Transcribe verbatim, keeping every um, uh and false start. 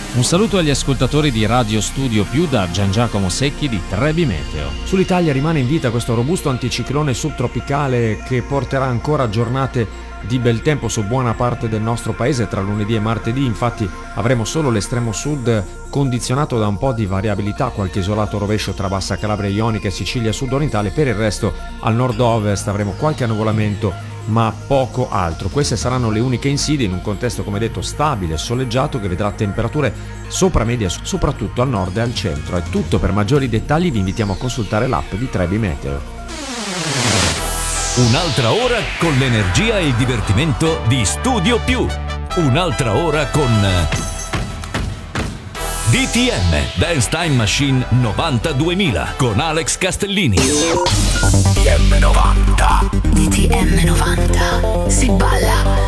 Un saluto agli ascoltatori di Radio Studio Più da Gian Giacomo Secchi di Trebi Meteo. Sull'Italia rimane in vita questo robusto anticiclone subtropicale che porterà ancora giornate di bel tempo su buona parte del nostro paese tra lunedì e martedì. Infatti avremo solo l'estremo sud condizionato da un po' di variabilità, qualche isolato rovescio tra Bassa Calabria Ionica e Sicilia sud-orientale. Per il resto al nord-ovest avremo qualche annuvolamento ma poco altro. Queste saranno le uniche insidie in un contesto, come detto, stabile e soleggiato che vedrà temperature sopra media soprattutto al nord e al centro. È tutto. Per maggiori dettagli vi invitiamo a consultare l'app di Trebi Meteo. Un'altra ora con l'energia e il divertimento di Studio Più. Un'altra ora con D T M Dance Time Machine novanta duemila con Alex Castellini. D T M novanta. D T M novanta. Si balla.